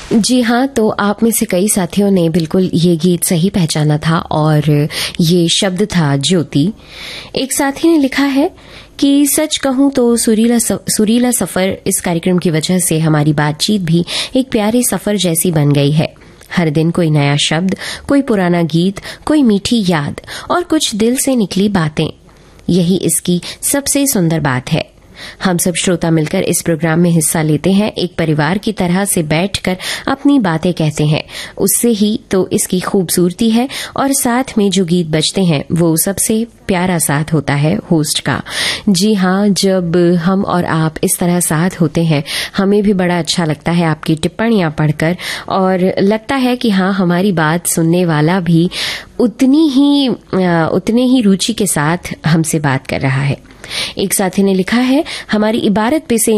जी हाँ, तो आप में से कई साथियों ने बिल्कुल ये गीत सही पहचाना था और ये शब्द था ज्योति। एक साथी ने लिखा है कि सच कहूं तो सुरीला सफर इस कार्यक्रम की वजह से हमारी बातचीत भी एक प्यारे सफर जैसी बन गई है। हर दिन कोई नया शब्द, कोई पुराना गीत, कोई मीठी याद और कुछ दिल से निकली बातें। यही इसकी सबसे सुंदर बात है। हम सब श्रोता मिलकर इस प्रोग्राम में हिस्सा लेते हैं, एक परिवार की तरह से बैठकर अपनी बातें कहते हैं। उससे ही तो इसकी खूबसूरती है और साथ में जो गीत बजते हैं वो सबसे प्यारा साथ होता है होस्ट का। जी हाँ, जब हम और आप इस तरह साथ होते हैं हमें भी बड़ा अच्छा लगता है आपकी टिप्पणियां पढ़कर, और लगता है कि हाँ, हमारी बात सुनने वाला भी उतने ही रुचि के साथ हमसे बात कर रहा है। एक साथी ने लिखा है, हमारी इबारत पे से